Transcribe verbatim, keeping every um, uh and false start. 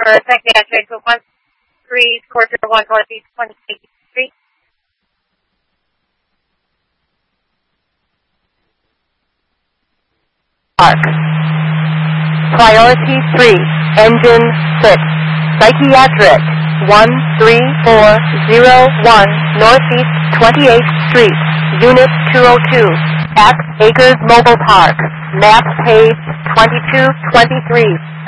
for psychiatric one three four zero one Northeast twenty-eighth Street. Park. Priority three, Engine six, Psychiatric one three four zero one Northeast twenty-eighth Street, Unit two oh two, at Acres Mobile Park, map page twenty-two twenty-three.